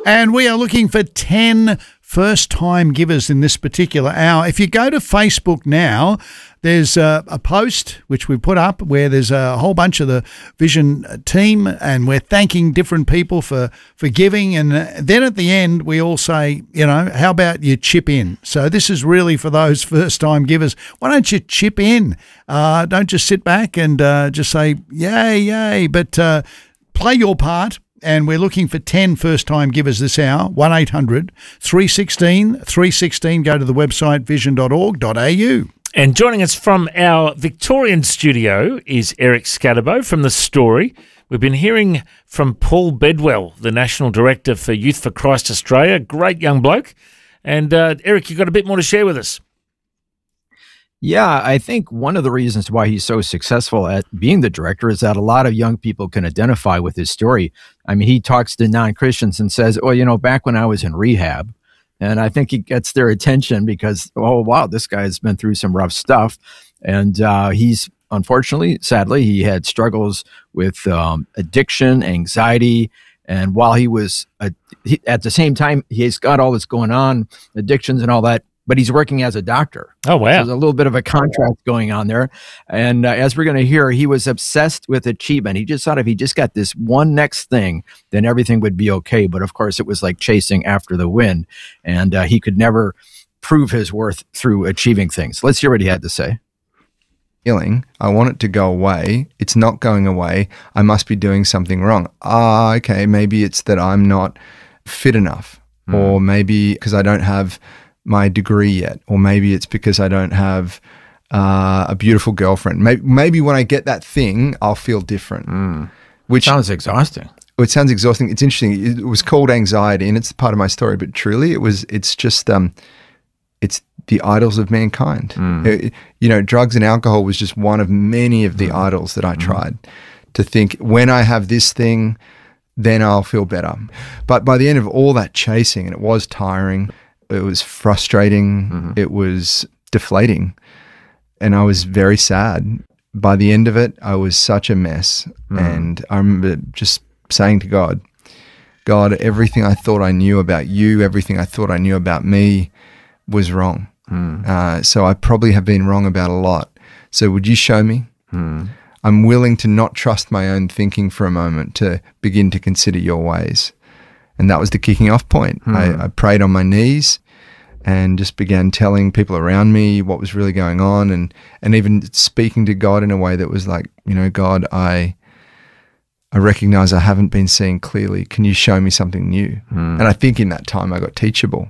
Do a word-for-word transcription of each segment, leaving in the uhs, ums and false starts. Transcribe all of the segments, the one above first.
And we are looking for ten first-time givers in this particular hour. If you go to Facebook now, there's a, a post which we put up where there's a whole bunch of the Vision team, and we're thanking different people for, for giving. And then at the end, we all say, you know, how about you chip in? So this is really for those first-time givers. Why don't you chip in? Uh, don't just sit back and uh, just say, yay, yay, but uh, play your part. And we're looking for ten first-time givers this hour, one eight hundred three one six three one six. Go to the website vision dot org dot a u. And joining us from our Victorian studio is Eric Scatterbo from The Story. We've been hearing from Paul Bedwell, the National Director for Youth for Christ Australia. Great young bloke. And uh, Eric, you've got a bit more to share with us. Yeah, I think one of the reasons why he's so successful at being the director is that a lot of young people can identify with his story. I mean, he talks to non-Christians and says, oh, you know, back when I was in rehab, and I think he gets their attention because, oh, wow, this guy's been through some rough stuff. And uh, he's, unfortunately, sadly, he had struggles with um, addiction, anxiety. And while he was, uh, he, at the same time, he's got all this going on, addictions and all that, but he's working as a doctor. Oh, wow. So there's a little bit of a contrast going on there. And uh, as we're going to hear, he was obsessed with achievement. He just thought if he just got this one next thing, then everything would be okay. But of course, it was like chasing after the wind. And uh, he could never prove his worth through achieving things. Let's hear what he had to say. Feeling, I want it to go away. It's not going away. I must be doing something wrong. Ah, okay, maybe it's that I'm not fit enough. Mm. Or maybe because I don't have my degree yet, or maybe it's because I don't have uh, a beautiful girlfriend. Maybe, maybe when I get that thing, I'll feel different. Mm. Which sounds exhausting. It sounds exhausting. It's interesting. It was called anxiety, and it's part of my story. But truly, it was. It's just. Um, it's the idols of mankind. Mm. It, you know, drugs and alcohol was just one of many of the mm. idols that I tried mm. to think when I have this thing, then I'll feel better. But by the end of all that chasing, and it was tiring. It was frustrating. Mm-hmm. It was deflating. And I was very sad. By the end of it, I was such a mess. Mm. And I remember just saying to God, God, everything I thought I knew about you, everything I thought I knew about me was wrong. Mm. Uh, so I probably have been wrong about a lot. So would you show me? Mm. I'm willing to not trust my own thinking for a moment, to begin to consider your ways. And that was the kicking off point. Hmm. I, I prayed on my knees and just began telling people around me what was really going on, and, and even speaking to God in a way that was like, you know, God, I I recognize I haven't been seeing clearly. Can you show me something new? Hmm. And I think in that time I got teachable.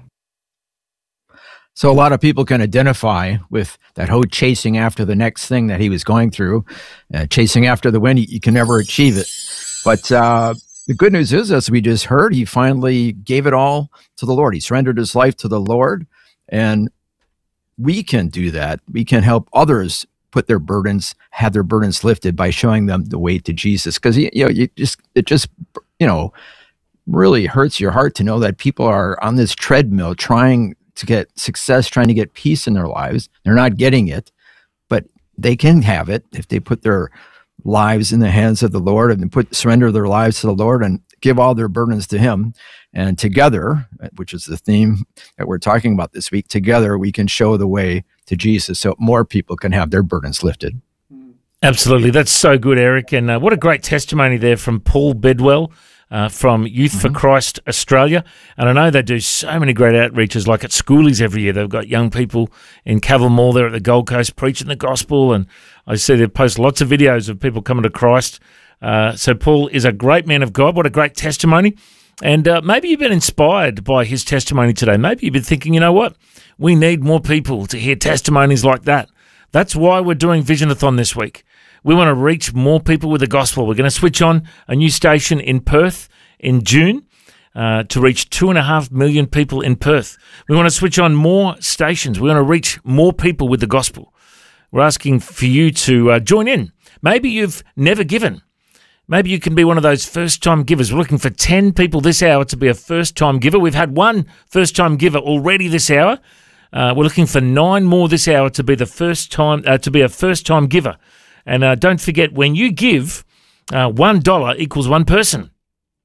So a lot of people can identify with that whole chasing after the next thing that he was going through, uh, chasing after the wind. You, you can never achieve it. But uh the good news is, as we just heard, he finally gave it all to the Lord. He surrendered his life to the Lord, and we can do that. We can help others put their burdens, have their burdens lifted by showing them the way to Jesus. Because you know, you just it just you know really hurts your heart to know that people are on this treadmill trying to get success, trying to get peace in their lives. They're not getting it, but they can have it if they put their lives in the hands of the Lord and put surrender their lives to the Lord and give all their burdens to him. And together, which is the theme that we're talking about this week, together we can show the way to Jesus so more people can have their burdens lifted. Absolutely. That's so good, Eric. And uh, what a great testimony there from Paul Bedwell uh, from Youth mm-hmm. for Christ Australia. And I know they do so many great outreaches, like at schoolies every year. They've got young people in Cavill Mall there at the Gold Coast preaching the gospel. And I see they post lots of videos of people coming to Christ. Uh, so Paul is a great man of God. What a great testimony. And uh, maybe you've been inspired by his testimony today. Maybe you've been thinking, you know what? We need more people to hear testimonies like that. That's why we're doing Visionathon this week. We want to reach more people with the gospel. We're going to switch on a new station in Perth in June uh, to reach two and a half million people in Perth. We want to switch on more stations. We want to reach more people with the gospel. We're asking for you to uh, join in. Maybe you've never given. Maybe you can be one of those first-time givers. We're looking for ten people this hour to be a first-time giver. We've had one first-time giver already this hour. Uh, we're looking for nine more this hour to be the first time uh, to be a first-time giver. And uh, don't forget, when you give, uh, one dollar equals one person.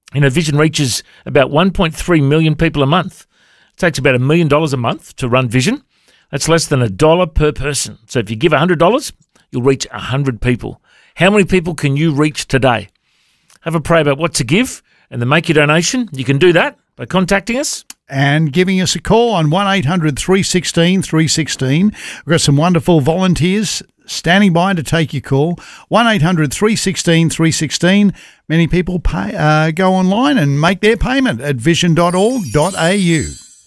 You know, Vision reaches about one point three million people a month. It takes about a million dollars a month to run Vision. That's less than a dollar per person. So if you give one hundred dollars, you'll reach one hundred people. How many people can you reach today? Have a pray about what to give and then make your donation. You can do that by contacting us. And giving us a call on one eight hundred three one six three one six. We've got some wonderful volunteers standing by to take your call. one eight hundred three one six three one six. Many people pay, uh, go online and make their payment at vision dot org dot a u.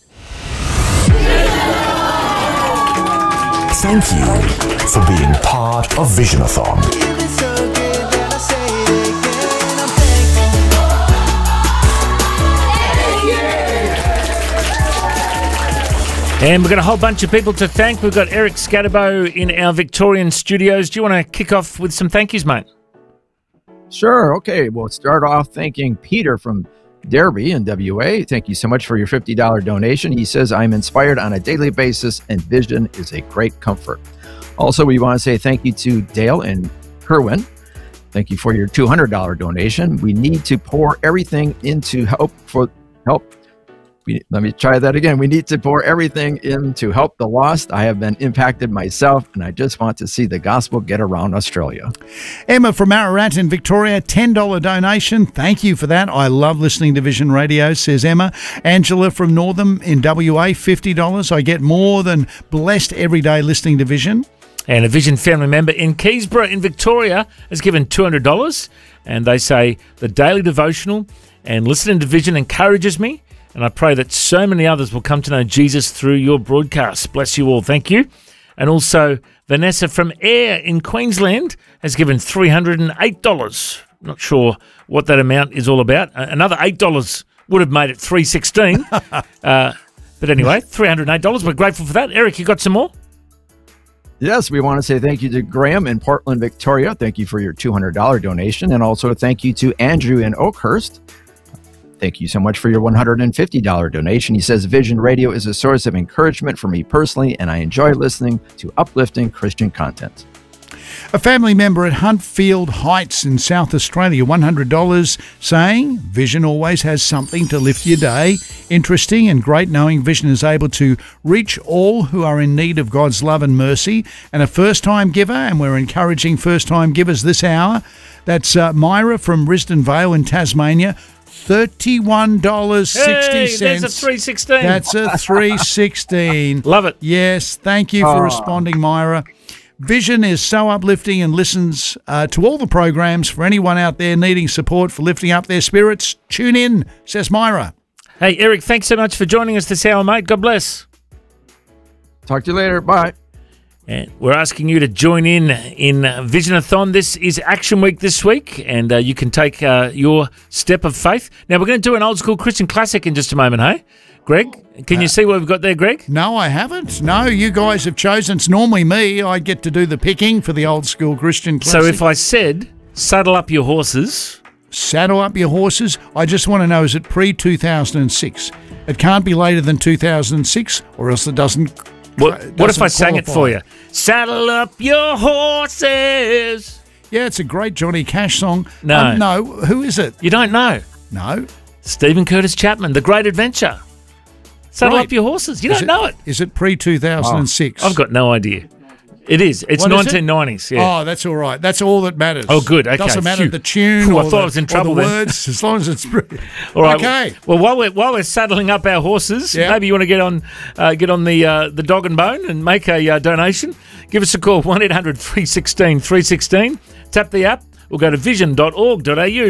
Thank you for being part of Visionathon. And we've got a whole bunch of people to thank. We've got Eric Scatterbo in our Victorian studios. Do you want to kick off with some thank yous, mate? Sure. Okay. We'll start off thanking Peter from Derby in W A. Thank you so much for your fifty dollars donation. He says, I'm inspired on a daily basis and Vision is a great comfort. Also, we want to say thank you to Dale and Kerwin. Thank you for your two hundred dollars donation. We need to pour everything into help for help. We, let me try that again. We need to pour everything in to help the lost. I have been impacted myself, and I just want to see the gospel get around Australia. Emma from Ararat in Victoria, ten dollars donation. Thank you for that. I love listening to Vision Radio, says Emma. Angela from Northam in W A, fifty dollars. I get more than blessed every day listening to Vision. And a Vision family member in Keysborough in Victoria has given two hundred dollars. And they say, the daily devotional and listening to Vision encourages me. And I pray that so many others will come to know Jesus through your broadcast. Bless you all. Thank you. And also, Vanessa from Ayr in Queensland has given three hundred eight dollars. Not sure what that amount is all about. Another eight dollars would have made it three hundred sixteen dollars. uh, but anyway, three hundred eight dollars. We're grateful for that. Eric, you got some more? Yes, we want to say thank you to Graham in Portland, Victoria. Thank you for your two hundred dollars donation. And also thank you to Andrew in Oakhurst. Thank you so much for your one hundred fifty dollars donation. He says, Vision Radio is a source of encouragement for me personally, and I enjoy listening to uplifting Christian content. A family member at Huntfield Heights in South Australia, one hundred dollars, saying, Vision always has something to lift your day. Interesting and great knowing Vision is able to reach all who are in need of God's love and mercy. And a first-time giver, and we're encouraging first-time givers this hour. That's uh, Myra from Risdon Vale in Tasmania. thirty-one dollars sixty. Hey, there's a three sixteen. That's a three sixteen. Love it. Yes, thank you for Aww. responding, Myra. Vision is so uplifting and listens uh, to all the programs. For anyone out there needing support for lifting up their spirits, tune in, says Myra. Hey, Eric, thanks so much for joining us this hour, mate. God bless. Talk to you later. Bye. And we're asking you to join in in Visionathon. This is Action Week this week, and uh, you can take uh, your step of faith. Now, we're going to do an old school Christian classic in just a moment, hey? Greg, can you see what we've got there, Greg? No, I haven't. No, you guys have chosen. It's normally me. I get to do the picking for the old school Christian classic. So if I said, saddle up your horses. Saddle up your horses. I just want to know, is it pre two thousand six? It can't be later than two thousand six, or else it doesn't. What, what if I sang it qualify. for you? Saddle up your horses. Yeah, it's a great Johnny Cash song. No. Um, no, who is it? You don't know. No. Stephen Curtis Chapman, The Great Adventure. Saddle Right. up your horses. You Is don't know it. Is it pre two thousand six? I've got no idea. It is. It's What is it? nineteen nineties. Yeah. Oh, that's all right. That's all that matters. Oh, good. Okay. Doesn't matter Phew. the tune Phew, I or, thought the, I was in or trouble the then. words, as long as it's... All right. Okay. Well, while we're while we're saddling up our horses, Yeah. maybe you want to get on uh, get on the uh, the dog and bone and make a uh, donation. Give us a call one eight hundred three one six three one six. Tap the app. Or go to vision dot org dot a u.